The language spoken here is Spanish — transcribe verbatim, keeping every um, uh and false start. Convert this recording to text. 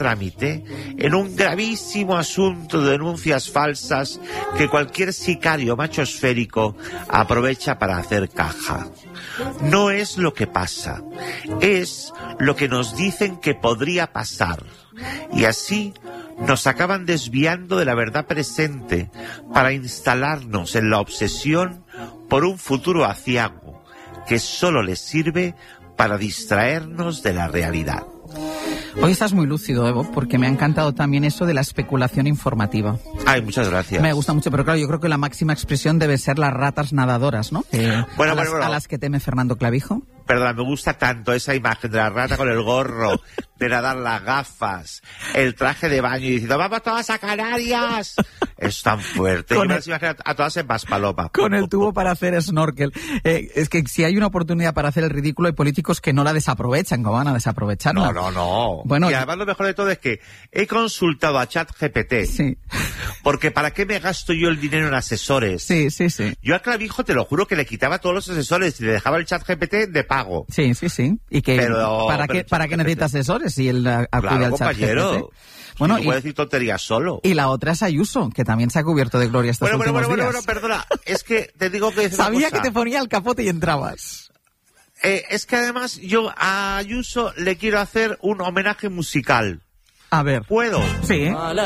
trámite en un gravísimo asunto de denuncias falsas que cualquier sicario machosférico aprovecha para hacer caja. No es lo que pasa, es lo que nos dicen que podría pasar. Y así nos acaban desviando de la verdad presente para instalarnos en la obsesión por un futuro aciago que solo les sirve para distraernos de la realidad. Hoy estás muy lúcido, Evo, porque me ha encantado también eso de la especulación informativa. Ay, muchas gracias. Me gusta mucho, pero claro, yo creo que la máxima expresión debe ser las ratas nadadoras, ¿no? Eh, bueno, a, bueno, las, bueno. a las que teme Fernando Clavijo. Perdona, me gusta tanto esa imagen de la rata con el gorro, de nadar las gafas, el traje de baño y diciendo ¡vamos todas a Canarias! Es tan fuerte. Con Yo me el- las imagino a todas en Paspaloma. Con el tubo para hacer snorkel. Eh, es que si hay una oportunidad para hacer el ridículo, hay políticos que no la desaprovechan. ¿Cómo van a desaprovecharla? No, no, no. Bueno, y además lo mejor de todo es que he consultado a ChatGPT. Sí, Porque ¿para qué me gasto yo el dinero en asesores? sí, sí, sí. Yo a Clavijo te lo juro que le quitaba todos los asesores y le dejaba el ChatGPT de pago. Sí, sí, sí. ¿Y que Pero- para pero qué para qué ChatGPT. necesita asesores si él uh, acude Claro, al compañero. ChatGPT? Bueno, no y, puede decir tonterías solo. y la otra es Ayuso, que también se ha cubierto de gloria estos Bueno, bueno, últimos bueno, bueno, días. bueno, perdona. Es que te digo que es una Sabía cosa. que te ponía el capote y entrabas. Eh, es que además yo a Ayuso le quiero hacer un homenaje musical. A ver. ¿Puedo? Sí.